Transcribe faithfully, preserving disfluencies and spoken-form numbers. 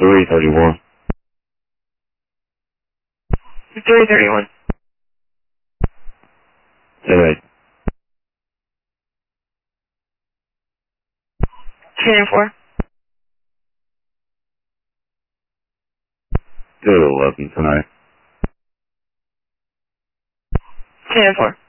three thirty-one. three thirty-one. Alright. ten and four. Good eleven tonight. ten and four.